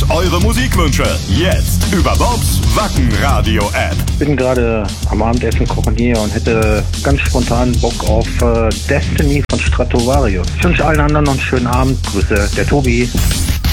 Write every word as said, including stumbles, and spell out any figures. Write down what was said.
eure Musikwünsche. Jetzt über Bobs Wacken Radio App. Ich bin gerade am Abendessen kochen hier und hätte ganz spontan Bock auf äh, Destiny von Stratovarius. Ich wünsche allen anderen noch einen schönen Abend. Grüße, der Tobi.